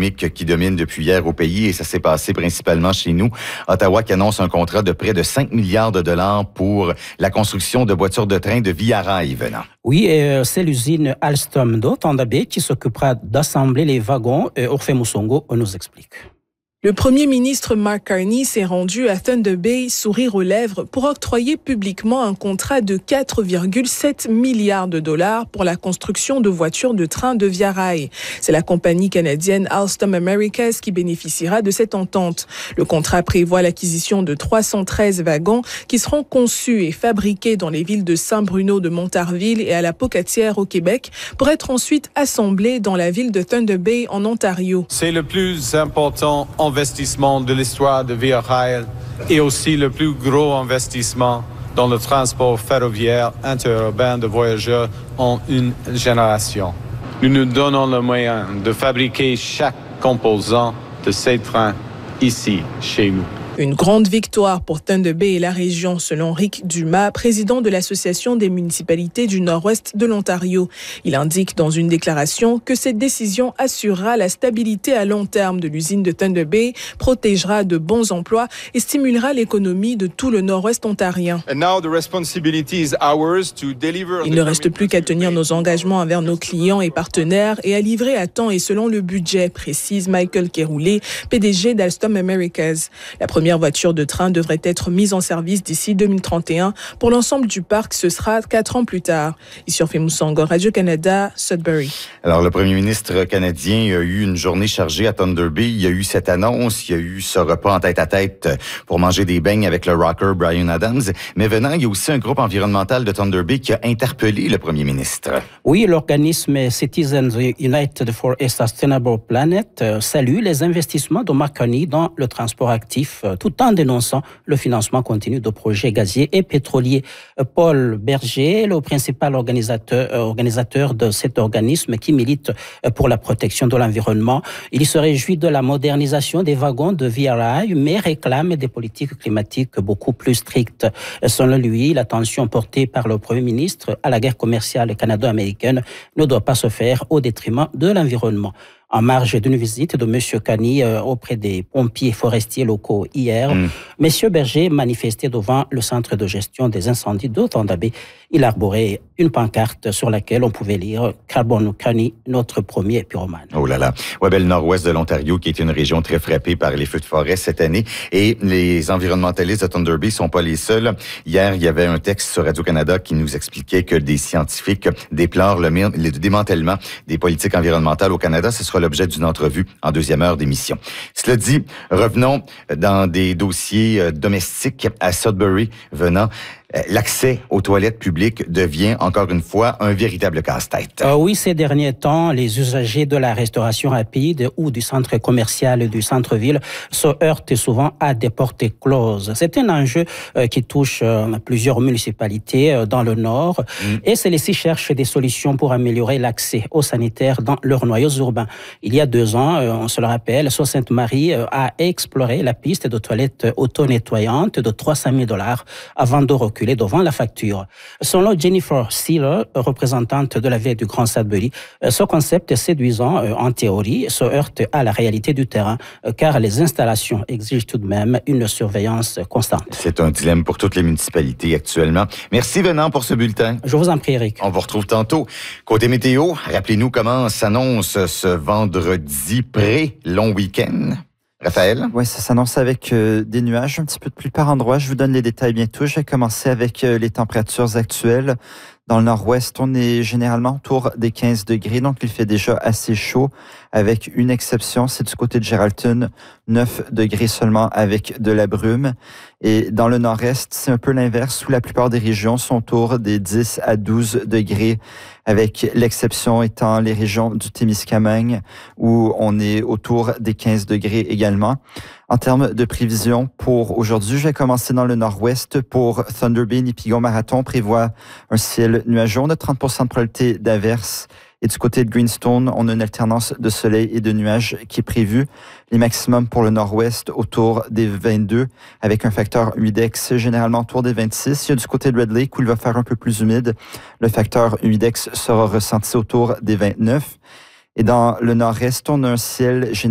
économique qui domine depuis hier au pays et ça s'est passé principalement chez nous. Ottawa qui annonce un contrat de près de 5 milliards de dollars pour la construction de voitures de train de Via Rail, Venant. Oui, c'est l'usine Alstom de Thunder Bay qui s'occupera d'assembler les wagons. Orphée Moussongo nous explique. Le premier ministre Mark Carney s'est rendu à Thunder Bay, sourire aux lèvres, pour octroyer publiquement un contrat de 4,7 milliards de dollars pour la construction de voitures de train de Via Rail. C'est la compagnie canadienne Alstom Americas qui bénéficiera de cette entente. Le contrat prévoit l'acquisition de 313 wagons qui seront conçus et fabriqués dans les villes de Saint-Bruno de Montarville et à la Pocatière au Québec pour être ensuite assemblés dans la ville de Thunder Bay en Ontario. C'est le plus important investissement de l'histoire de Via Rail et aussi le plus gros investissement dans le transport ferroviaire interurbain de voyageurs en une génération. Nous nous donnons le moyen de fabriquer chaque composant de ces trains ici, chez nous. Une grande victoire pour Thunder Bay et la région, selon Rick Dumas, président de l'Association des municipalités du Nord-Ouest de l'Ontario. Il indique dans une déclaration que cette décision assurera la stabilité à long terme de l'usine de Thunder Bay, protégera de bons emplois et stimulera l'économie de tout le Nord-Ouest ontarien. Il ne reste plus qu'à tenir nos engagements envers nos clients et partenaires et à livrer à temps et selon le budget, précise Michael Kéroulé, PDG d'Alstom Americas. La première voiture de train devrait être mise en service d'ici 2031. Pour l'ensemble du parc, ce sera 4 ans plus tard. Ici Orphée Moussongo, Radio-Canada, Sudbury. Alors, le premier ministre canadien a eu une journée chargée à Thunder Bay. Il y a eu cette annonce, il y a eu ce repas en tête-à-tête pour manger des beignes avec le rocker Bryan Adams. Mais venant, il y a aussi un groupe environnemental de Thunder Bay qui a interpellé le premier ministre. Oui, l'organisme Citizens United for a Sustainable Planet salue les investissements de Mark Carney dans le transport actif, tout en dénonçant le financement continu de projets gaziers et pétroliers. Paul Berger, le principal organisateur de cet organisme qui milite pour la protection de l'environnement, il se réjouit de la modernisation des wagons de Via Rail, mais réclame des politiques climatiques beaucoup plus strictes. Selon lui, l'attention portée par le Premier ministre à la guerre commerciale canado-américaine ne doit pas se faire au détriment de l'environnement. En marge d'une visite de M. Carney auprès des pompiers forestiers locaux hier, M. Berger manifestait devant le centre de gestion des incendies de Thunder Bay. Il arborait une pancarte sur laquelle on pouvait lire « Carbon Carney, notre premier pyromane ». Oh là là. Ouais, ben, le nord-ouest de l'Ontario qui est une région très frappée par les feux de forêt cette année. Et les environnementalistes de Thunder Bay sont pas les seuls. Hier, il y avait un texte sur Radio-Canada qui nous expliquait que des scientifiques déplorent le démantèlement des politiques environnementales au Canada. Ce sera l'objet d'une entrevue en deuxième heure d'émission. Cela dit, revenons dans des dossiers domestiques à Sudbury venant. L'accès aux toilettes publiques devient, encore une fois, un véritable casse-tête. Oui, ces derniers temps, les usagers de la restauration rapide ou du centre commercial du centre-ville se heurtent souvent à des portes closes. C'est un enjeu qui touche plusieurs municipalités dans le Nord et celles-ci cherchent des solutions pour améliorer l'accès aux sanitaires dans leurs noyaux urbains. Il y a 2 ans, on se le rappelle, Sault-Sainte-Marie a exploré la piste de toilettes auto-nettoyantes de $300,000 avant de reculer devant la facture. Selon Jennifer Sealer, représentante de la ville du Grand Sudbury, ce concept séduisant en théorie se heurte à la réalité du terrain car les installations exigent tout de même une surveillance constante. C'est un dilemme pour toutes les municipalités actuellement. Merci Venant pour ce bulletin. Je vous en prie, Eric. On vous retrouve tantôt. Côté météo, rappelez-nous comment s'annonce ce vendredi pré-long week-end. Raphaël? Oui, ça s'annonce avec des nuages, un petit peu de pluie par endroit. Je vous donne les détails bientôt. Je vais commencer avec les températures actuelles. Dans le nord-ouest, on est généralement autour des 15 degrés, donc il fait déjà assez chaud, avec une exception, c'est du côté de Geraldton, 9 degrés seulement avec de la brume. Et dans le nord-est, c'est un peu l'inverse, où la plupart des régions sont autour des 10 à 12 degrés, avec l'exception étant les régions du Témiscamingue, où on est autour des 15 degrés également. En termes de prévision pour aujourd'hui, je vais commencer dans le nord-ouest. Pour Thunder Bay, Nipigon Marathon prévoit un ciel nuageux. On a 30% de probabilité d'averse. Et du côté de Greenstone, on a une alternance de soleil et de nuages qui est prévue. Les maximums pour le nord-ouest autour des 22, avec un facteur humidex généralement autour des 26. Il y a du côté de Red Lake où il va faire un peu plus humide. Le facteur humidex sera ressenti autour des 29. Et dans le nord-est, on a un ciel généralement